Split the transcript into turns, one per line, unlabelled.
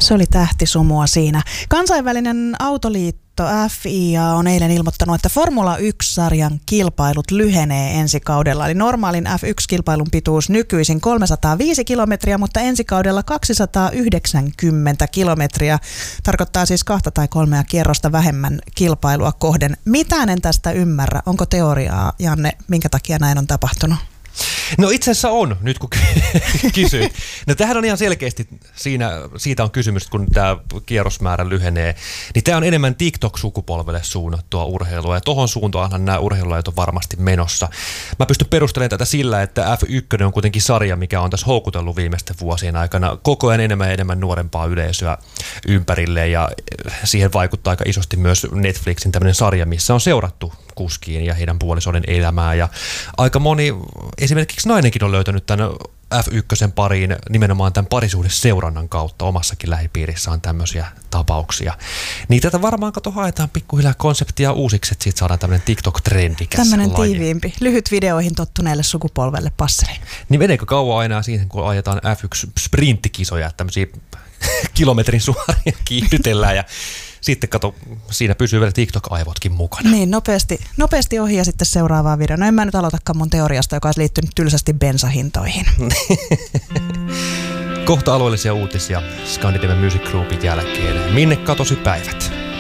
Se oli tähtisumua siinä. Kansainvälinen autoliitto FIA on eilen ilmoittanut, että Formula 1-sarjan kilpailut lyhenee ensi kaudella. Eli normaalin F1-kilpailun pituus nykyisin 305 kilometriä, mutta ensi kaudella 290 kilometriä. Tarkoittaa siis 2 tai 3 kierrosta vähemmän kilpailua kohden. Mitään en tästä ymmärrä. Onko teoriaa, Janne, minkä takia näin on tapahtunut?
No itse asiassa on, nyt kun kysyit. No tämähän on ihan selkeästi, siitä on kysymys, kun tämä kierrosmäärä lyhenee, niin tämä on enemmän TikTok-sukupolvelle suunnattua urheilua, ja tohon suuntaanhan nämä urheilulajit on varmasti menossa. Mä pystyn perustelemaan tätä sillä, että F1 on kuitenkin sarja, mikä on tässä houkutellut viimeisten vuosien aikana koko ajan enemmän ja enemmän nuorempaa yleisöä ympärille, ja siihen vaikuttaa aika isosti myös Netflixin tämmöinen sarja, missä on seurattu kuskiin ja heidän puolisoiden elämää, ja aika moni, esimerkiksi nainenkin on löytänyt tämän F1 pariin nimenomaan tämän parisuhdeseurannan kautta. Omassakin lähipiirissä on tämmöisiä tapauksia. Niin tätä varmaan haetaan pikkuhiljaa konseptia uusiksi, että siitä saadaan tämmöinen TikTok-trendikäs
tämmöinen
laji.
tiiviimpi, lyhyt videoihin tottuneelle sukupolvelle passeli.
Niin meneekö kauan enää siihen, kun ajetaan F1-sprinttikisoja, tämmöisiä kilometrin suoria kiihdytellään ja sitten kato, siinä pysyy vielä TikTok-aivotkin mukana.
Niin, nopeasti ohi ja sitten seuraavaan videoon. No en mä nyt aloitakaan mun teoriasta, joka olisi liittynyt tylsästi bensahintoihin.
Kohta alueellisia uutisia Scandinavian Music Groupin jälkeen. Minne katosi päivät?